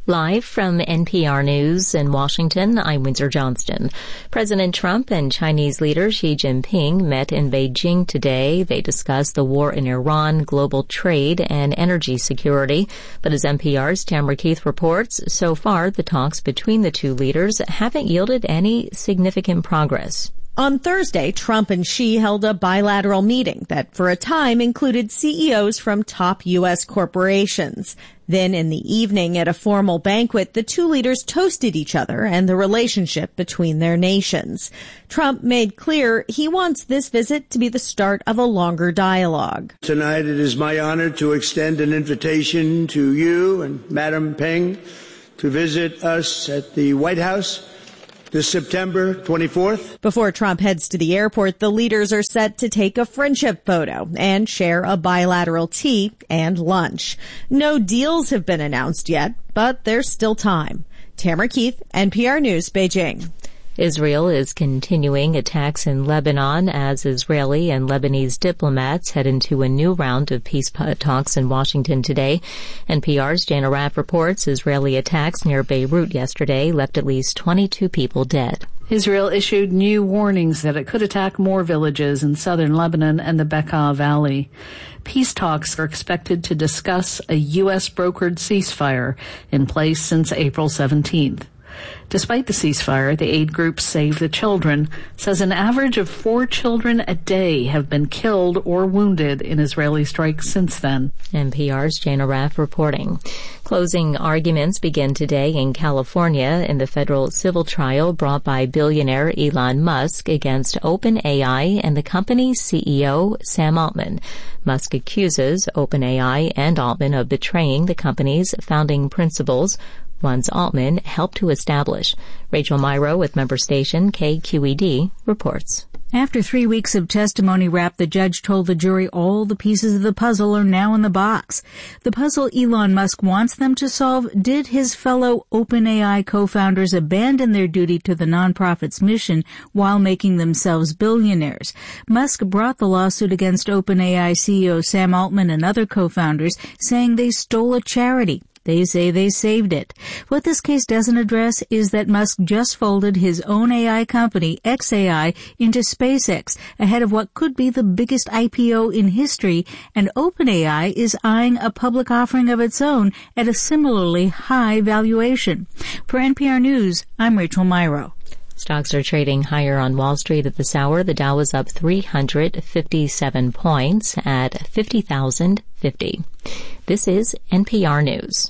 Live from NPR News in Washington, I'm Windsor Johnston. President Trump and Chinese leader Xi Jinping met in Beijing today. They discussed the war in Iran, global trade, and energy security. But as NPR's Tamara Keith reports, so far the talks between the two leaders haven't yielded any significant progress. On Thursday, Trump and Xi held a bilateral meeting that for a time included CEOs from top U.S. corporations. Then in the evening at a formal banquet, the two leaders toasted each other and the relationship between their nations. Trump made clear he wants this visit to be the start of a longer dialogue. Tonight it is my honor to extend an invitation to you and Madam Peng to visit us at the White House this September 24th. Before Trump heads to the airport, the leaders are set to take a friendship photo and share a bilateral tea and lunch. No deals have been announced yet, but there's still time. Tamara Keith, NPR News, Beijing. Israel is continuing attacks in Lebanon as Israeli and Lebanese diplomats head into a new round of peace talks in Washington today. NPR's Jana Raff reports Israeli attacks near Beirut yesterday left at least 22 people dead. Israel issued new warnings that it could attack more villages in southern Lebanon and the Bekaa Valley. Peace talks are expected to discuss a U.S.-brokered ceasefire in place since April 17th. Despite the ceasefire, the aid group Save the Children says an average of 4 children a day have been killed or wounded in Israeli strikes since then. NPR's Jana Raff reporting. Closing arguments begin today in California in the federal civil trial brought by billionaire Elon Musk against OpenAI and the company's CEO, Sam Altman. Musk accuses OpenAI and Altman of betraying the company's founding principles, ones Altman helped to establish. Rachel Myrow with member station KQED reports. After 3 weeks of testimony wrapped, the judge told the jury all the pieces of the puzzle are now in the box. The puzzle Elon Musk wants them to solve: did his fellow OpenAI co-founders abandon their duty to the nonprofit's mission while making themselves billionaires? Musk brought the lawsuit against OpenAI CEO Sam Altman and other co-founders, saying they stole a charity. They say they saved it. What this case doesn't address is that Musk just folded his own AI company, xAI, into SpaceX ahead of what could be the biggest IPO in history, and OpenAI is eyeing a public offering of its own at a similarly high valuation. For NPR News, I'm Rachel Myrow. Stocks are trading higher on Wall Street at this hour. The Dow is up 357 points at 50,050. This is NPR News.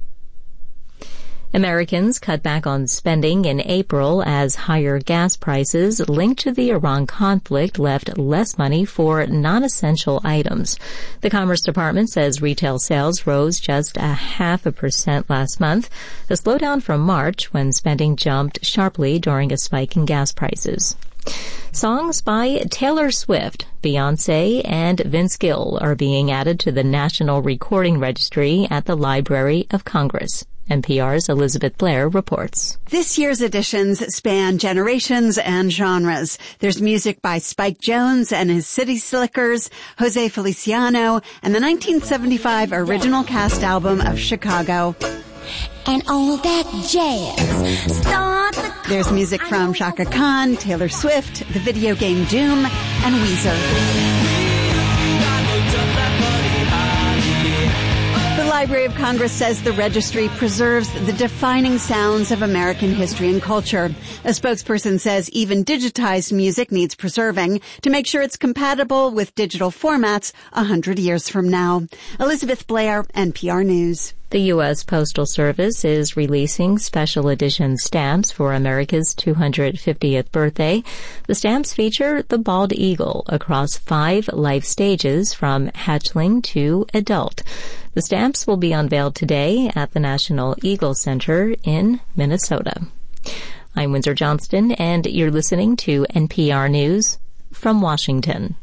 Americans cut back on spending in April as higher gas prices linked to the Iran conflict left less money for non-essential items. The Commerce Department says retail sales rose just 0.5% last month, a slowdown from March when spending jumped sharply during a spike in gas prices. Songs by Taylor Swift, Beyoncé, and Vince Gill are being added to the National Recording Registry at the Library of Congress. NPR's Elizabeth Blair reports. This year's editions span generations and genres. There's music by Spike Jones and his City Slickers, Jose Feliciano, and the 1975 original cast album of Chicago. And all that jazz. There's music from Chaka Khan, Taylor Swift, the video game Doom, and Weezer. The Library of Congress says the registry preserves the defining sounds of American history and culture. A spokesperson says even digitized music needs preserving to make sure it's compatible with digital formats 100 years from now. Elizabeth Blair, NPR News. The U.S. Postal Service is releasing special edition stamps for America's 250th birthday. The stamps feature the bald eagle across 5 life stages from hatchling to adult. The stamps will be unveiled today at the National Eagle Center in Minnesota. I'm Windsor Johnston, and you're listening to NPR News from Washington.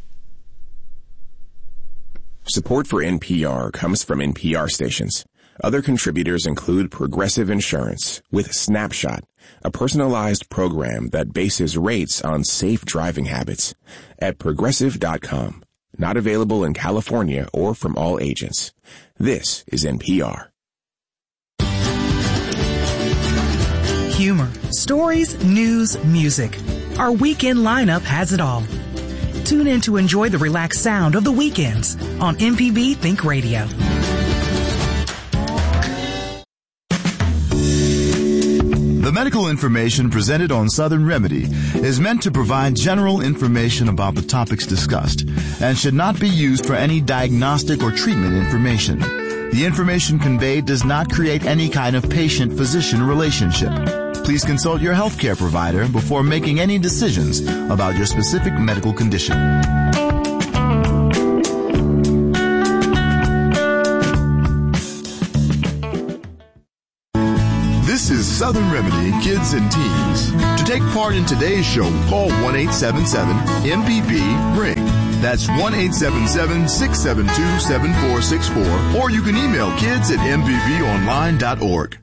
Support for NPR comes from NPR stations. Other contributors include Progressive Insurance with Snapshot, a personalized program that bases rates on safe driving habits, at Progressive.com. Not available in California or from all agents. This is NPR. humor, stories, news, music. Our weekend lineup has it all. Tune in to enjoy the relaxed sound of the weekends on MPB Think Radio. The medical information presented on Southern Remedy is meant to provide general information about the topics discussed and should not be used for any diagnostic or treatment information. The information conveyed does not create any kind of patient-physician relationship. Please consult your healthcare provider before making any decisions about your specific medical condition. This is Southern Remedy Kids and Teens. To take part in today's show, call 1-877-MPB-RING. That's 1-877-672-7464. Or you can email kids@mpbonline.org.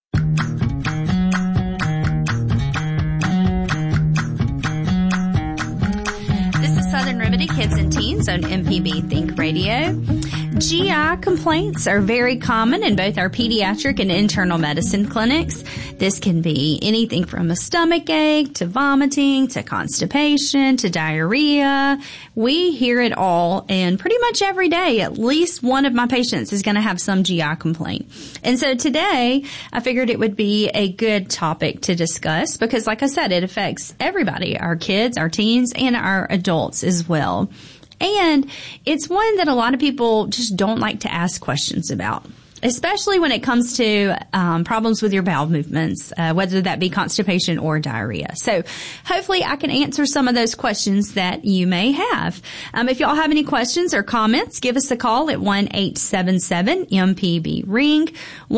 This is Southern Remedy Kids and Teens on MPB Think Radio. GI complaints are very common in both our pediatric and internal medicine clinics. This can be anything from a stomach ache to vomiting to constipation to diarrhea. We hear it all, and pretty much every day at least one of my patients is going to have some GI complaint. And so today I figured it would be a good topic to discuss because, like I said, it affects everybody, our kids, our teens, and our adults as well. And it's one that a lot of people just don't like to ask questions about, especially when it comes to problems with your bowel movements, whether that be constipation or diarrhea. So hopefully I can answer some of those questions that you may have. If y'all have any questions or comments, give us a call at 1-877-MPB-RING,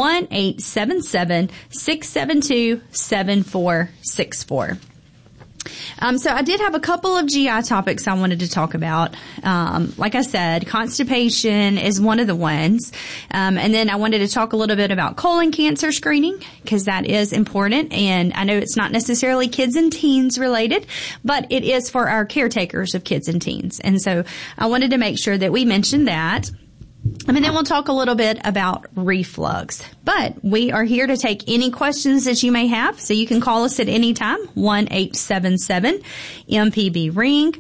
1-877-672-7464. So I did have a couple of GI topics I wanted to talk about. Like I said, constipation is one of the ones. And then I wanted to talk a little bit about colon cancer screening because that is important. And I know it's not necessarily kids and teens related, but it is for our caretakers of kids and teens. And so I wanted to make sure that we mentioned that. And then we'll talk a little bit about reflux. But we are here to take any questions that you may have, so you can call us at any time, 1-877-MPB-RING,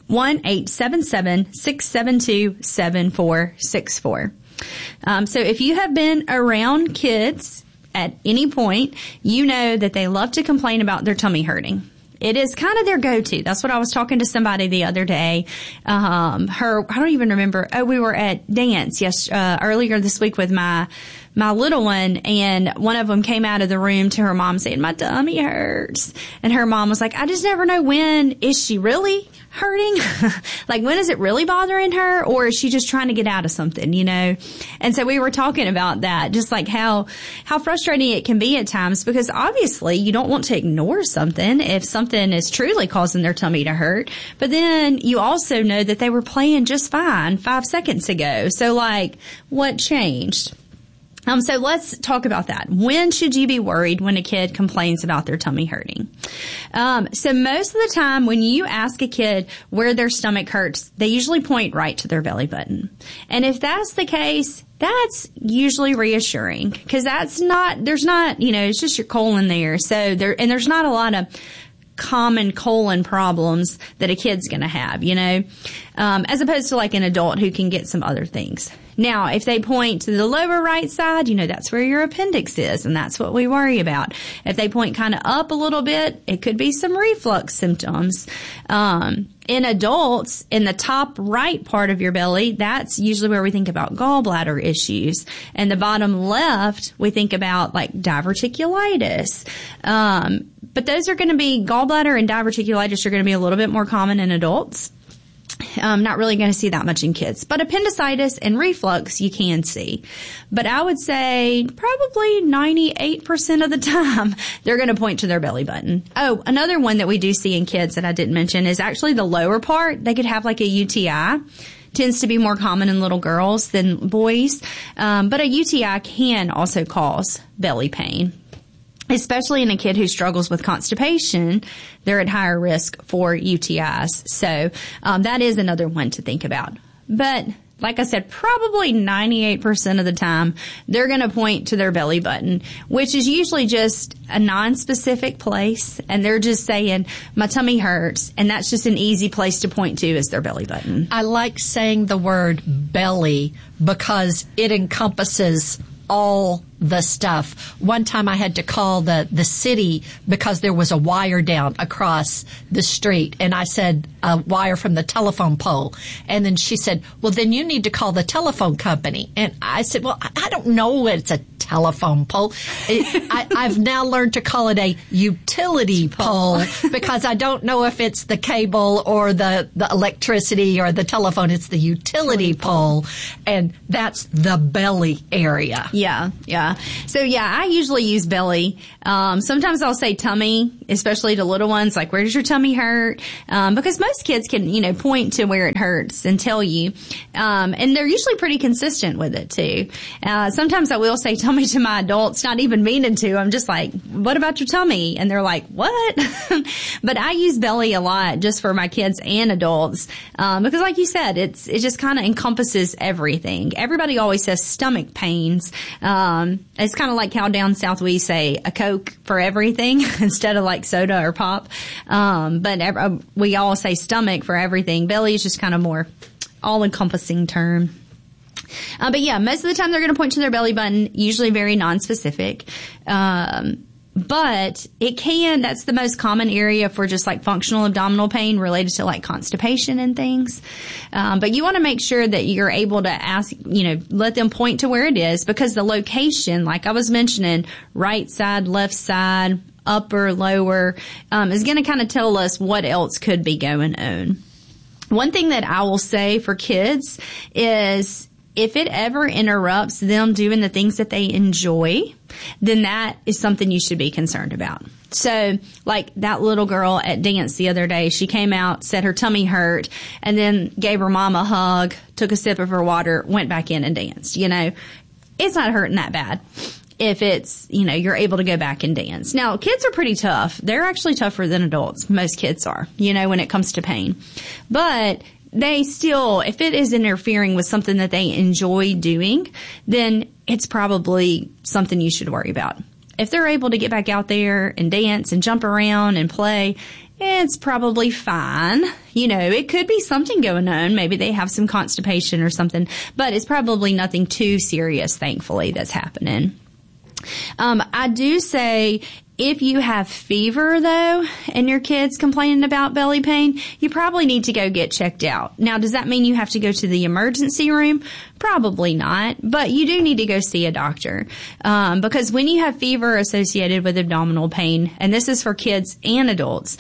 1-877-672-7464. So if you have been around kids at any point, you know that they love to complain about their tummy hurting. It is kind of their go-to. That's what I was talking to somebody the other day. I don't even remember. Oh, we were at dance earlier this week with my little one, and one of them came out of the room to her mom saying, "My tummy hurts." And her mom was like, "I just never know, when is she really hurting? Like, when is it really bothering her, or is she just trying to get out of something, you know?" And so we were talking about that, just like how frustrating it can be at times, because obviously you don't want to ignore something if something is truly causing their tummy to hurt. But then you also know that they were playing just fine 5 seconds ago. So like, what changed? So let's talk about that. When should you be worried when a kid complains about their tummy hurting? So most of the time when you ask a kid where their stomach hurts, they usually point right to their belly button. And if that's the case, that's usually reassuring, because there's not, it's just your colon there. So there's not a lot of common colon problems that a kid's going to have, as opposed to like an adult who can get some other things. Now, if they point to the lower right side, that's where your appendix is, and that's what we worry about. If they point kind of up a little bit, it could be some reflux symptoms. In adults, in the top right part of your belly, that's usually where we think about gallbladder issues. And the bottom left, we think about like diverticulitis. But those are going to be, gallbladder and diverticulitis are going to be a little bit more common in adults. Not really going to see that much in kids, but appendicitis and reflux you can see. But I would say probably 98% of the time they're going to point to their belly button. Oh, another one that we do see in kids that I didn't mention is actually the lower part. They could have like a UTI. Tends to be more common in little girls than boys. But a UTI can also cause belly pain. Especially in a kid who struggles with constipation, they're at higher risk for UTIs. So that is another one to think about. But like I said, probably 98% of the time, they're going to point to their belly button, which is usually just a non-specific place. And they're just saying, my tummy hurts. And that's just an easy place to point to is their belly button. I like saying the word belly because it encompasses all the stuff. One time I had to call the city because there was a wire down across the street, and I said a wire from the telephone pole. And then she said, well, then you need to call the telephone company. And I said, well, I don't know it's a telephone pole. I've now learned to call it a utility pole because I don't know if it's the cable or the electricity or the telephone. It's the utility pole, and that's the belly area. Yeah. So I usually use belly. Sometimes I'll say tummy, especially to little ones, like, where does your tummy hurt? Because most kids can, point to where it hurts and tell you. And they're usually pretty consistent with it too. Sometimes I will say tummy to my adults, not even meaning to. I'm just like, what about your tummy? And they're like, what? But I use belly a lot just for my kids and adults. Because like you said, it just kind of encompasses everything. Everybody always says stomach pains. It's kind of like how down south we say a Coke for everything instead of like soda or pop. But we all say stomach for everything. Belly is just kind of more all-encompassing term. But most of the time they're going to point to their belly button, usually very nonspecific. But that's the most common area for just like functional abdominal pain related to like constipation and things. But you want to make sure that you're able to ask, let them point to where it is, because the location, like I was mentioning, right side, left side, upper, lower, is going to kind of tell us what else could be going on. One thing that I will say for kids is, if it ever interrupts them doing the things that they enjoy, then that is something you should be concerned about. So, like that little girl at dance the other day, she came out, said her tummy hurt, and then gave her mom a hug, took a sip of her water, went back in and danced. It's not hurting that bad if it's, you're able to go back and dance. Now, kids are pretty tough. They're actually tougher than adults. Most kids are, when it comes to pain. But they still, if it is interfering with something that they enjoy doing, then it's probably something you should worry about. If they're able to get back out there and dance and jump around and play, it's probably fine. It could be something going on. Maybe they have some constipation or something, but it's probably nothing too serious, thankfully, that's happening. I do say, if you have fever, though, and your kid's complaining about belly pain, you probably need to go get checked out. Now, does that mean you have to go to the emergency room? Probably not, but you do need to go see a doctor. Because when you have fever associated with abdominal pain, and this is for kids and adults,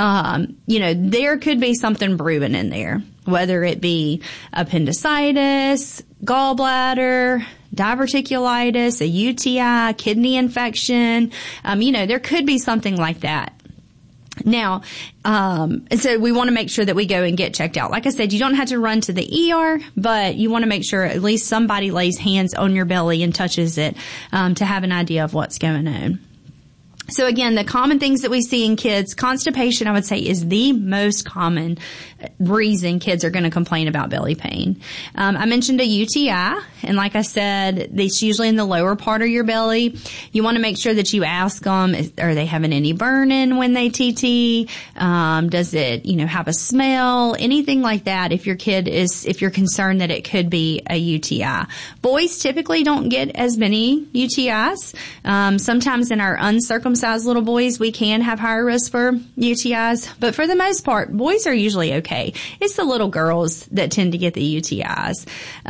there could be something brewing in there, whether it be appendicitis, gallbladder, diverticulitis, a UTI, kidney infection. There could be something like that. Now, so we want to make sure that we go and get checked out. Like I said, you don't have to run to the ER, but you want to make sure at least somebody lays hands on your belly and touches it, to have an idea of what's going on. So again, the common things that we see in kids, constipation, I would say, is the most common reason kids are going to complain about belly pain. I mentioned a UTI, and like I said, it's usually in the lower part of your belly. You want to make sure that you ask them, are they having any burning when they TT? Does it, have a smell? Anything like that if you're concerned that it could be a UTI. Boys typically don't get as many UTIs. Sometimes in our uncircumcised little boys, we can have higher risk for UTIs, but for the most part, boys are usually okay. It's the little girls that tend to get the UTIs.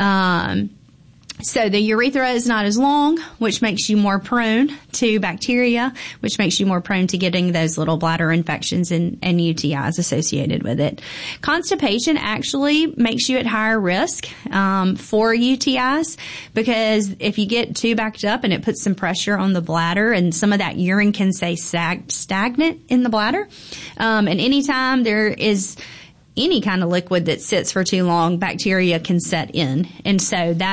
So the urethra is not as long, which makes you more prone to bacteria, which makes you more prone to getting those little bladder infections and UTIs associated with it. Constipation actually makes you at higher risk for UTIs, because if you get too backed up and it puts some pressure on the bladder, and some of that urine can stay stagnant in the bladder, and anytime there is any kind of liquid that sits for too long, bacteria can set in. And so that is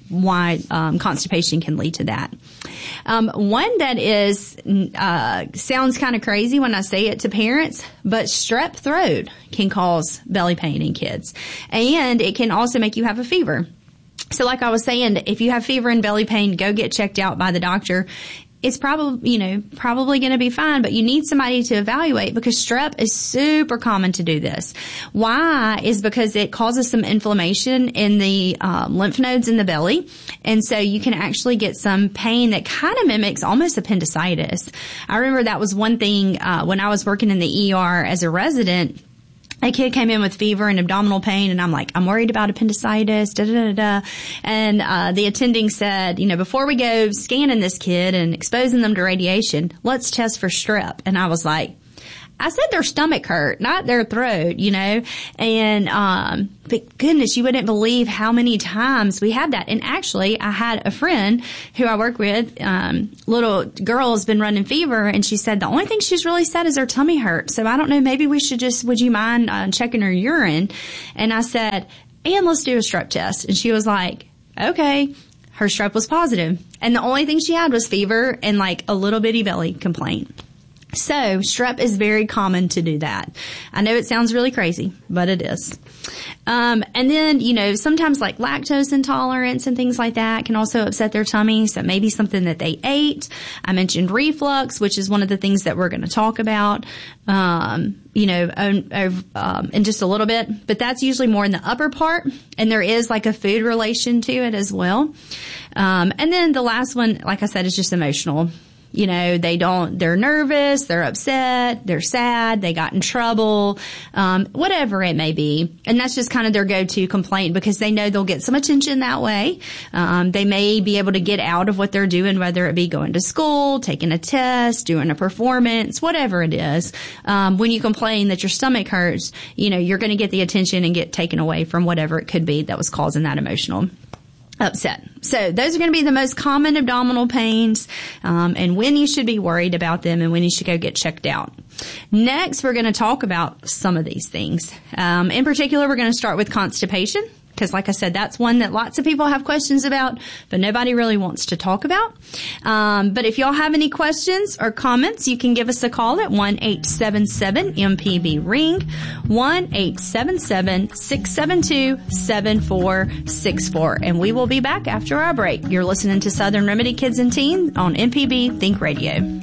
why constipation can lead to that. One that is sounds kind of crazy when I say it to parents, but strep throat can cause belly pain in kids, and it can also make you have a fever. So like I was saying, if you have fever and belly pain, go get checked out by the doctor. It's probably going to be fine, but you need somebody to evaluate because strep is super common to do this. Why is because it causes some inflammation in the lymph nodes in the belly. And so you can actually get some pain that kind of mimics almost appendicitis. I remember that was one thing, when I was working in the ER as a resident. A kid came in with fever and abdominal pain, and I'm like, I'm worried about appendicitis, And the attending said, before we go scanning this kid and exposing them to radiation, let's test for strep. And I was like, I said their stomach hurt, not their throat, and, but goodness, you wouldn't believe how many times we had that. And actually, I had a friend who I work with, little girl has been running fever, and she said the only thing she's really said is her tummy hurt. So I don't know, maybe we should would you mind checking her urine? And I said, and let's do a strep test. And she was like, okay. Her strep was positive. And the only thing she had was fever and like a little bitty belly complaint. So strep is very common to do that. I know it sounds really crazy, but it is. And then, sometimes like lactose intolerance and things like that can also upset their tummy. So maybe something that they ate. I mentioned reflux, which is one of the things that we're going to talk about, in just a little bit, but that's usually more in the upper part. And there is like a food relation to it as well. And then the last one, like I said, is just emotional. They're nervous, they're upset, they're sad, they got in trouble, whatever it may be. And that's just kind of their go-to complaint because they know they'll get some attention that way. They may be able to get out of what they're doing, whether it be going to school, taking a test, doing a performance, whatever it is. When you complain that your stomach hurts, you're going to get the attention and get taken away from whatever it could be that was causing that emotional upset. So those are going to be the most common abdominal pains, and when you should be worried about them and when you should go get checked out. Next, we're going to talk about some of these things. In particular, we're going to start with constipation. Because like I said, that's one that lots of people have questions about, but nobody really wants to talk about. But if y'all have any questions or comments, you can give us a call at 1-877-MPB-RING, 1-877-672-7464. And we will be back after our break. You're listening to Southern Remedy Kids and Teen on MPB Think Radio.